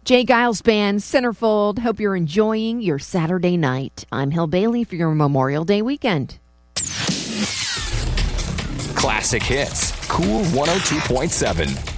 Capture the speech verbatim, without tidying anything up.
Jay Giles Band, Centerfold. Hope you're enjoying your Saturday night. I'm Hill Bailey for your Memorial Day weekend. Classic Hits, Cool one oh two point seven.